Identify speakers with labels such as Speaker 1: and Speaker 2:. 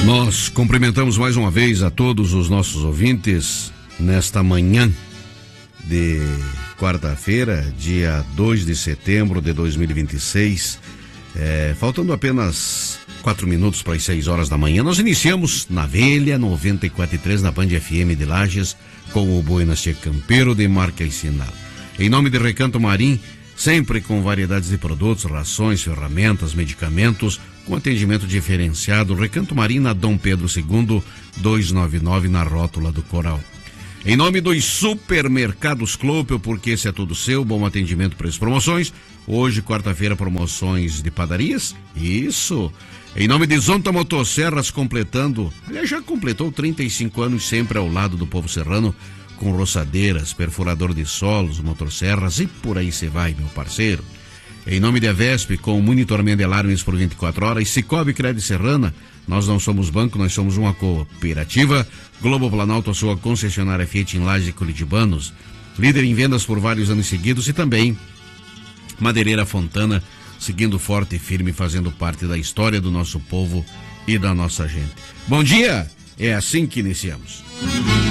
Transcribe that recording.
Speaker 1: Nós cumprimentamos mais uma vez a todos os nossos ouvintes nesta manhã de quarta-feira, dia 2 de setembro de 2026. Faltando apenas 4 minutos para as 6 horas da manhã, nós iniciamos na Velha 94.3 na Band FM de Lages com o Buenas Che Campeiro de Marca e Sinal. Em nome de Recanto Marim, sempre com variedades de produtos, rações, ferramentas, medicamentos, com atendimento diferenciado. Recanto Marim na Dom Pedro II, 299 na Rótula do Coral. Em nome dos Supermercados Clopel, porque esse é tudo seu, bom atendimento, preços, promoções. Hoje, quarta-feira, promoções de padarias. Isso. Em nome de Zonta Motosserras, completando, aliás, já completou 35 anos, sempre ao lado do povo serrano, com roçadeiras, perfurador de solos, motosserras e por aí você vai, meu parceiro. Em nome de Avesp, com monitoramento de alarmes por 24 horas, Cicobi Crédito Serrana, nós não somos banco, nós somos uma cooperativa. Globo Planalto, a sua concessionária Fiat em Lages e Curitibanos, líder em vendas por vários anos seguidos, e também Madeireira Fontana, seguindo forte e firme, fazendo parte da história do nosso povo e da nossa gente. Bom dia, é assim que iniciamos.